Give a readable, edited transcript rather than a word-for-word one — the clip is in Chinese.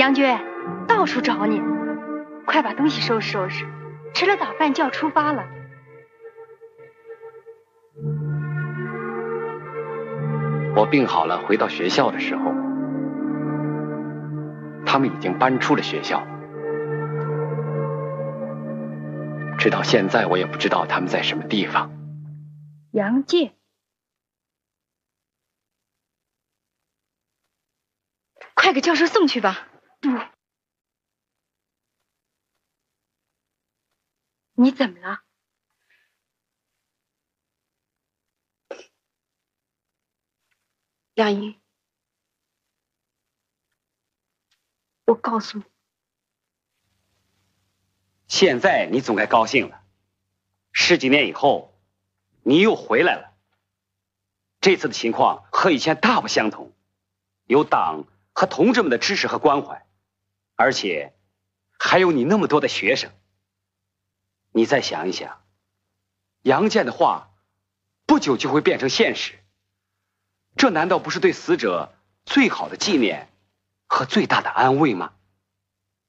将军，到处找你，快把东西收拾收拾，吃了早饭就要出发了。 我病好了，回到学校的时候，他们已经搬出了学校。直到现在，我也不知道他们在什么地方。 杨介，快给教授送去吧。不，你怎么了？梁英，我告诉你， 现在你总该高兴了。10几年以后，你又回来了。这次的情况和以前大不相同，有党和同志们的支持和关怀，而且还有你那么多的学生。你再想一想，杨建的话不久就会变成现实，这难道不是对死者最好的纪念和最大的安慰吗？